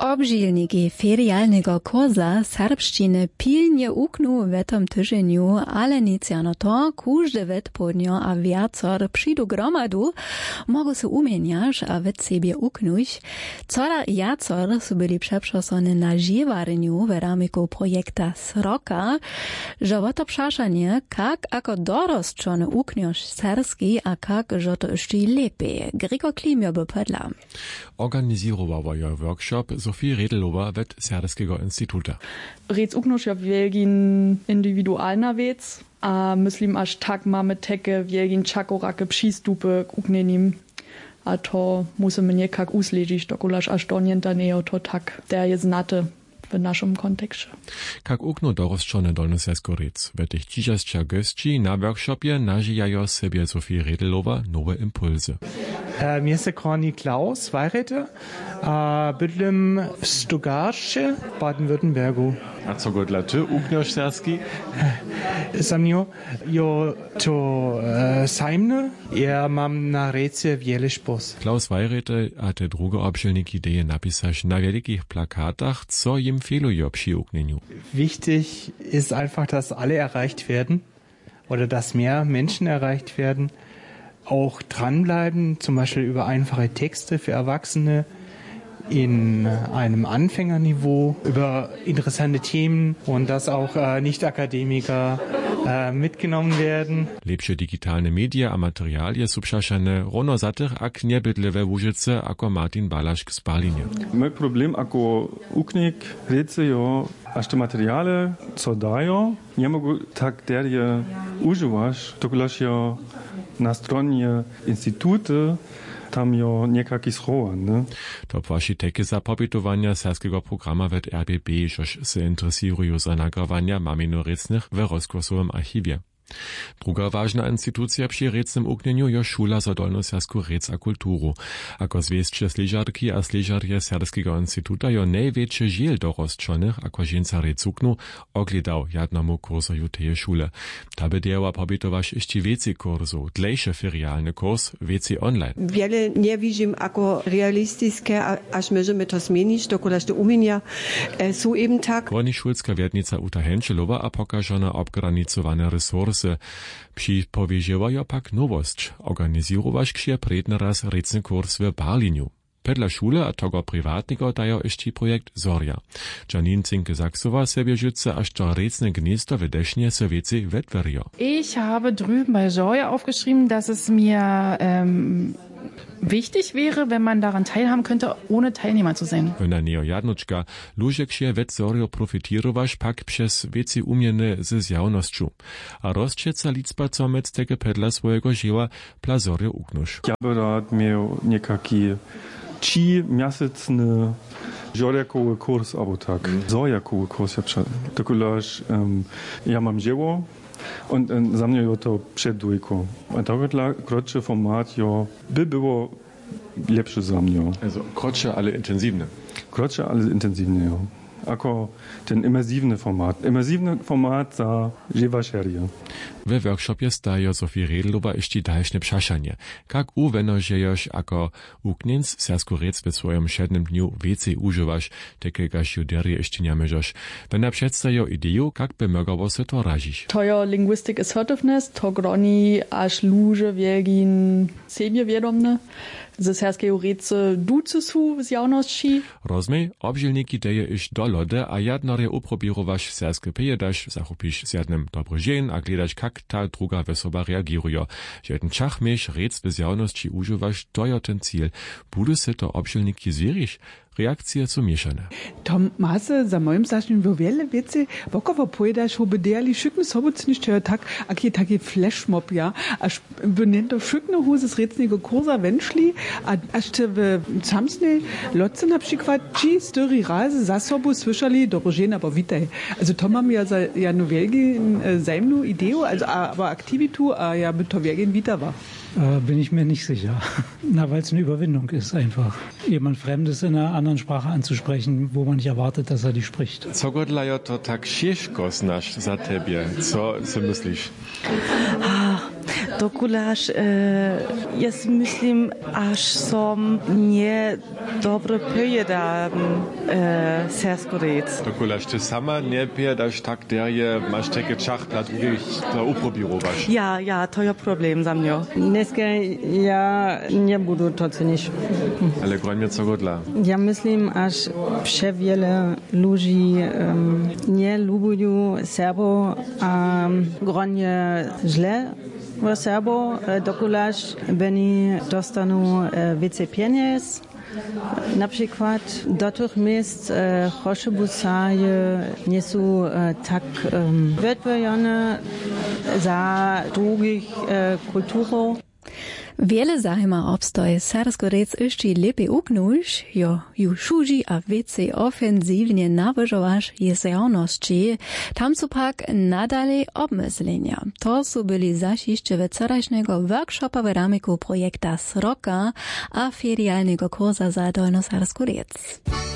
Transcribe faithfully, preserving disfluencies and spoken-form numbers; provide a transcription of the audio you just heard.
Obžilniki ferialnego kurza serbszczyny pilnie uknu w tym tygodniu, ale nic jano to, każdy odpodnio a wiacer przyjdu gromadu, mogą się umieniać a w sobie uknuć. Cora jacer są byli przeprzesony na żywarniu w ramiku projekta Sroka, że o to przeszanie, jak ako dorosczony ukniesz serski, a jak, że to jeszcze lepiej. Grigor Klimio by podla. Organizowała ja workshop Sophie Redelowa wet Serskiego Instytuta. Rec uknoš ja wielgin indywidualna wiec, a myslím až tak mamy teke wielgin čakorake přístupy k uknením. A to musimy niekak usledzić, dokulaż aż do nientaneo to tak, der je znate w naszym kontekście. Jak ukno dorosczone Dolnosersko rec, w tych dzisiejszych gości na workshopie nażyjają sobie Sophie Redelowa nowe impulsy. Uh, mir ist Corny Klaus, Weirete, uh, bydlem w Stugarcie, Baden-Württembergu. A co go dla ty ukniesz serski? Samnio, jo to uh, sajmne, ja mam na rece wiele Spaß. Klaus Weirete a te druge obszilnik Idee napisać na wielkich plakatach, co im fehluje przy uknieniu. Wichtig ist einfach, dass alle erreicht werden oder dass mehr Menschen erreicht werden. Auch dranbleiben, zum Beispiel über einfache Texte für Erwachsene in einem Anfängerniveau, über interessante Themen und dass auch äh, Nicht-Akademiker äh, mitgenommen werden. Lepsze digitalne media a materialje su přašane rovno za tých, ak nebydlivé Łužice, ako Martin Balašk z Berlína. Mój problem ako uknik rece jo, až te materiály, co dajo, nie mogu tak derje używać, dokulaż jo na stronie instytuty tam jo niekaki schovan, ne? To płaši teke za pobytowania serskiego programa wet R B B, žož se interesiruju za nagrywania maminorecnych w rozkłosowym archiwie. Druga ważna instytucja przy recnym uknieniu je Szula za Dolnosersku rec a kulturu. Ako zwieszcze sležarki a sležarje Serskiego Instytuta jo największy žiel dorosczonych, ako ženca rec uknu, ogledał jadnemu kursoju teje szule. Ta by dzieła pobytować jeszcze więcej kursów, dlejszy ferialny kurs, więcej online. Wiele nie widzim ako realistiskie, aż możemy to zmienić, dokulaż te umienia są eben tak. Roni Szulska wiernica Uta Henschelowa a pokażona obgranicowane resursy. Przypowieziła pak nowość. Organizować się predny raz recny kurs w Berlínu. Pedla szule a tego prywatnego dają jeszcze projekt Zorja. Janine Zinke-Saxowa sobie rzuca aż to recne gniezdo w Desznie se wieci wetwerio. Ich habe drüben bei Zorja aufgeschrieben, dass es mir ähm, wichtig wäre, wenn man daran teilhaben könnte, ohne Teilnehmer zu sein. Wenn der Neo Jadnuczka lužek się wet Zorjo profitirować pak przez wieci umienne ze zjawnością. A rozczeca liczba co med tege pedla swojego żyła pla Zorjo uknusz. Ja by rád miał niekaki trzy miesięczny żorjakowy kurs, albo tak. Mm. Zorjakowy kurs, ja dokulaż um, ja mam dzieło, und äh, za mnie jo to przed dwójką. A takhle krótszy format jo by było lepsze za mnie. Also krótsze, ale intensywne. Krótsze, ale intensywne, jo. Ako ten imersywny format. Imersywny format za żywa seria. W workshopie staje Sophie Redelowa jeszcze dalsze przeszanie. Jak uwenożejosz ako uknienc sersku rec w swoim siedmym dniu więcej używasz, takiego juderie jeszcze nie możesz. Wenn przedstawią ideę, jak by mogło się to razić. To jo linguistic assertiveness, to groni aż luże wielgin siebie wiadomne. Ze serskiego rece duce su z javnosti. Rozumej, obžilniki deje iš do lode, a jadnare uprobirovaš serske pejedaš, zachupiš s jednym dobro žen, a gledaš, kak ta druga osoba reagirujo. Jeden čach meš rec bez javnosti uživaš, to je ten cíl. Budu se to obžilniki zveriš? Reakcje są mieszane. To masy za moim zdaniem w wiele wiece wokowo pojedasz, hoby derli szykne sobuc nicht tak, aki taki flashmob, ja, aż benennt to szykne hose z recnego kursa wenschli, a aż te w samsnej lotce na przykład ci störi razy za sobą słyszeli, dobro žen, aber witaj. Also to mam ja za ja no wielgi zajmnu ideu, also aber aktivitu, a ja by to wielgin wita war. Äh, bin ich mir nicht sicher. Na, weil es eine Überwindung ist, einfach jemand Fremdes in einer anderen Sprache anzusprechen, wo man nicht erwartet, dass er die spricht. Co go dla to tak ciężko znasz za tebie? Co, co myślisz? Dokulaż e, jest myślim, aż som nie dobro pojeda e, serskorec. Dokulaż ty sama nie pojadasz tak, der je masz takie czach dla drugich to uprobirować. Ja, ja, to jest problem za mnie. Dneska ja nie budu to cenić. Ale gronie co godla. Ja myślim, aż przewiele ludzi um, nie lubią Serbo, a gronie źle w Serbo, dokulaż beni dostaną więcej pieniędzy. Na przykład do tych miejsc e, choszebusaje nie są e, tak um, wytworzone za drugich e, kulturów. Wiele zajma obstoj Serskorec jeszcze lepiej uknąć, jo ju szuži a więcej ofensywnie nawyżowasz jest jawności, tam są pak nadalej obmyslenia. To są byli zaś jeszcze wczorajszego workshopa w ramiku projekta Sroka a ferialnego kursa za Dolno Serskorec.